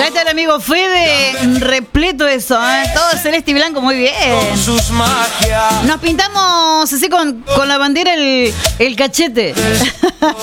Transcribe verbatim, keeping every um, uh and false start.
Ahí está el amigo Fede, repleto eso, ¿eh? Todo celeste y blanco, muy bien. Nos pintamos así con, con la bandera el, el cachete.